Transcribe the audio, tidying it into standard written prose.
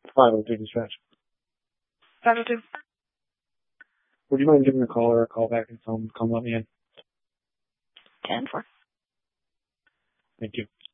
502 dispatch. 502. Would you mind giving a caller a call back and tell them to come let me in? 10-4. Thank you.